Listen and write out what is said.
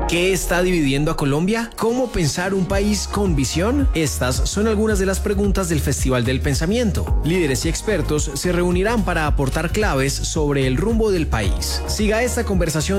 ¿Qué está dividiendo a Colombia? ¿Cómo pensar un país con visión? Estas son algunas de las preguntas del Festival del Pensamiento. Líderes y expertos se reunirán para aportar claves sobre el rumbo del país. Siga esta conversación